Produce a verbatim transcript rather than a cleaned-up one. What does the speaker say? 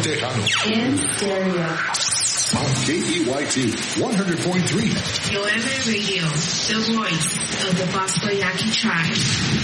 Tejano. In stereo. On K E Y T one hundred point three. Yoeme Radio, the voice of the Bosco Yaqui tribe.